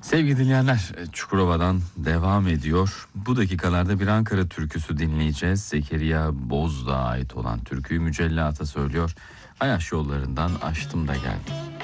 Sevgili dinleyenler, Çukurova'dan devam ediyor. Bu dakikalarda bir Ankara türküsü dinleyeceğiz. Zekeriya Bozdağ'a ait olan türküyü Mücella Ata söylüyor. Ayaş yollarından aştım da geldim.